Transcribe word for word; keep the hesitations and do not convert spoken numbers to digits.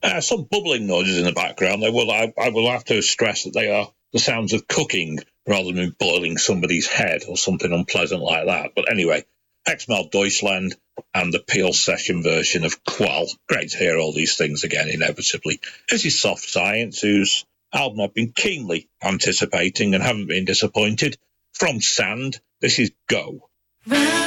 Uh, some bubbling noises in the background. They will. I, I will have to stress that they are the sounds of cooking rather than boiling somebody's head or something unpleasant like that. But anyway, X M L Deutschland and the Peel session version of Qual. Great to hear all these things again, inevitably. This is Soft Science, whose album I've been keenly anticipating and haven't been disappointed. From Sand, this is Go. Right.